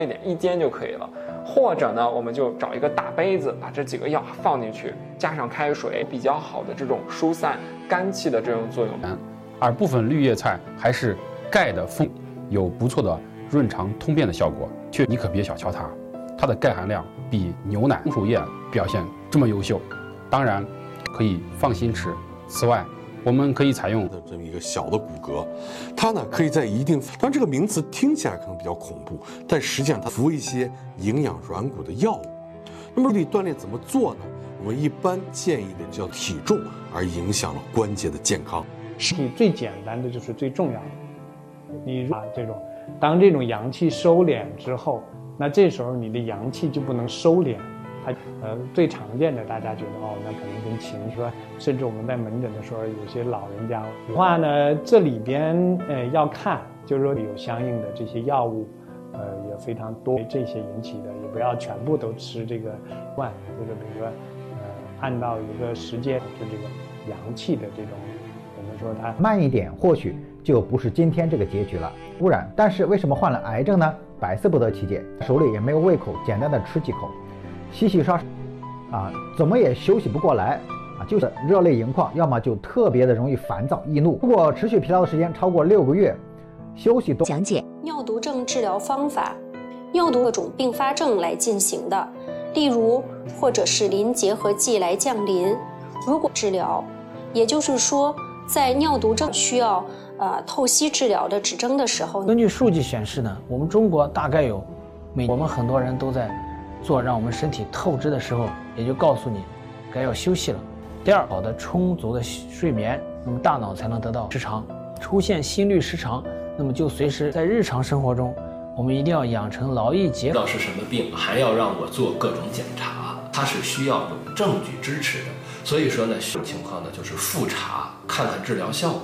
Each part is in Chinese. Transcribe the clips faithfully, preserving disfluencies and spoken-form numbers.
一点一煎就可以了。或者呢，我们就找一个大杯子，把这几个药放进去，加上开水，比较好的这种疏散肝气的这种作用。 而部分绿叶菜还是钙的丰，有不错的润肠通便的效果。却你可别小瞧它，它的钙含量比牛奶、红薯叶表现这么优秀，当然可以放心吃。此外，我们可以采用的这么一个小的骨骼，它呢可以在一定，当然这个名词听起来可能比较恐怖，但实际上它服一些营养软骨的药物。那么这里锻炼怎么做呢？我们一般建议的叫体重，而影响了关节的健康。 身体最简单的就是最重要的。你把这种，当这种阳气收敛之后，那这时候你的阳气就不能收敛。它呃最常见的，大家觉得哦，那可能跟情绪，甚至我们在门诊的时候，有些老人家的话呢，这里边呃要看，就是说有相应的这些药物，呃也非常多，这些引起的，也不要全部都吃这个罐，就是比如说呃按照一个时间，就这个阳气的这种，我们说它慢一点，或许就不是今天这个结局了。污染，但是为什么患了癌症呢？百思不得其解，手里也没有胃口，简单的吃几口。洗洗刷刷，啊，怎么也休息不过来啊，就是热泪盈眶，要么就特别的容易烦躁易怒。如果持续疲劳的时间超过六个月，休息都讲解尿毒症治疗方法，尿毒各种并发症来进行的，例如或者是磷结合剂来降磷。如果治疗，也就是说，在尿毒症需要呃透析治疗的指征的时候， 根据数据显示呢，我们中国大概有每我们很多人都在做让我们身体透支的时候，也就告诉你该要休息了。第二，好的充足的睡眠，那么大脑才能得到失常。出现心律失常，那么就随时在日常生活中，我们一定要养成劳逸结合。 知道是什么病，还要让我做各种检查，它是需要有证据支持的。所以说呢，这种情况呢就是复查，看看治疗效果。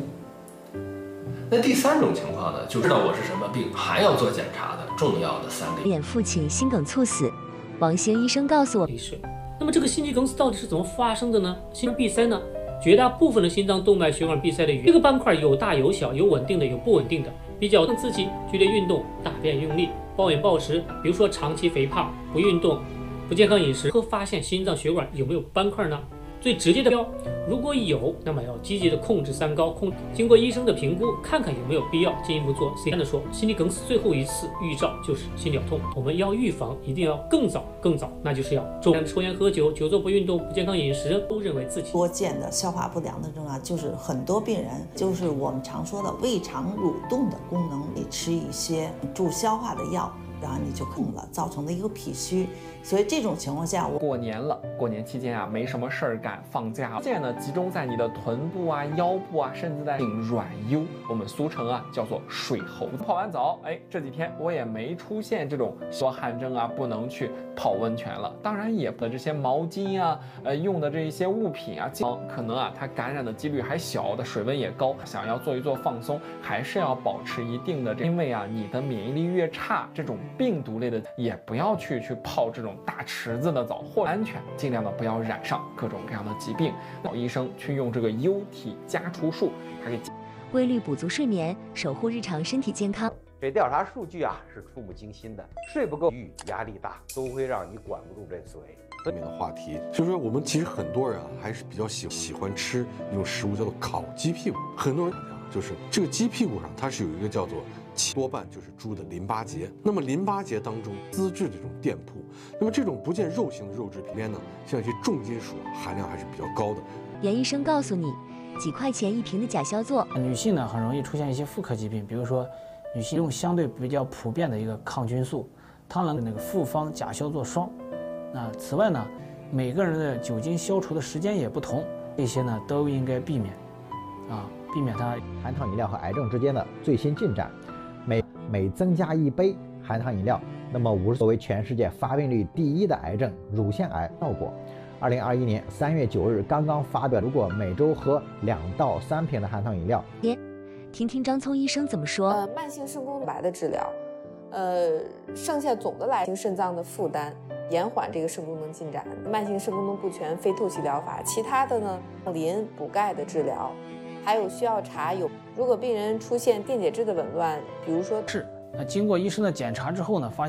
那第三种情况呢，就知道我是什么病，还要做检查的重要的三个。 演父亲心梗猝死，王兴医生告诉我， 那么这个心肌梗死到底是怎么发生的呢？心脏闭塞呢，绝大部分的心脏动脉血管闭塞的原因，这个斑块有大有小，有稳定的，有不稳定的。比较自己剧烈运动、大便用力、暴饮暴食，比如说长期肥胖、不运动、不健康饮食，可发现心脏血管有没有斑块呢？最直接的标，如果有，那么要积极的控制三高，控经过医生的评估，看看有没有必要进一步做。简单的说，心肌梗死最后一次预兆就是心绞痛，我们要预防，一定要更早更早，那就是要抽抽烟喝酒、久坐不运动、不健康饮食，都认为自己多见的消化不良的症状，就是很多病人就是我们常说的胃肠蠕动的功能，你吃一些助消化的药，然后你就空了，造成的一个脾虚。所以这种情况下，我过年了，过年期间啊，没什么事儿干，放假，关键呢集中在你的臀部啊、腰部啊，甚至在软疣，我们俗称啊叫做水猴子。泡完澡，哎，这几天我也没出现这种说汗蒸啊，不能去泡温泉了。当然也不这些毛巾啊，呃用的这一些物品啊，可能啊它感染的几率还小的，水温也高，想要做一做放松，还是要保持一定的，因为啊你的免疫力越差，这种病毒类的也不要去去泡这种大池子的澡，或安全，尽量的不要染上各种各样的疾病。那医生去用这个优体家除术，它给规律补足睡眠，守护日常身体健康。 这调查数据啊是触目惊心的，睡不够、抑郁、压力大，都会让你管不住这思维。 下面的话题就是说，我们其实很多人啊还是比较喜喜欢吃一种食物叫做烤鸡屁股。很多人讲就是这个鸡屁股上它是有一个叫做多半就是猪的淋巴结，那么淋巴结当中资质这种店铺，那么这种不见肉型的肉制品里面呢，像一些重金属含量还是比较高的。 袁医生告诉你，几块钱一瓶的甲硝唑， 女性呢很容易出现一些妇科疾病，比如说女性用相对比较普遍的一个抗菌素，它呢那个复方甲硝唑霜。那此外呢，每个人的酒精消除的时间也不同，这些呢都应该避免，啊，避免它含糖饮料和癌症之间的最新进展。每每增加一杯含糖饮料，那么五十作为全世界发病率第一的癌症乳腺癌效果。二零二一年三月九日刚刚发表，如果每周喝两到三瓶的含糖饮料。 听听张聪医生怎么说。 呃，慢性肾功能白的治疗，呃，剩下总的来说肾脏的负担，延缓这个肾功能进展。慢性肾功能不全非透析疗法，其他的呢，磷补钙的治疗。还有需要查有，如果病人出现电解质的紊乱，比如说是那经过医生的检查之后呢，发现